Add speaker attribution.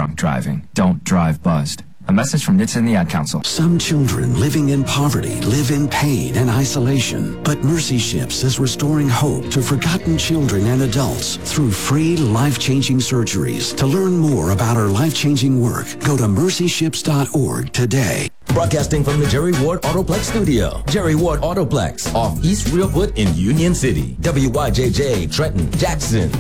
Speaker 1: drunk driving. Don't drive buzzed. A message from NHTSA and the Ad Council.
Speaker 2: Some children living in poverty live in pain and isolation, but Mercy Ships is restoring hope to forgotten children and adults through free life-changing surgeries. To learn more about our life-changing work, go to mercyships.org today.
Speaker 3: Broadcasting from the Jerry Ward Autoplex studio. Jerry Ward Autoplex off East Realwood in Union City. WYJJ, Trenton, Jackson,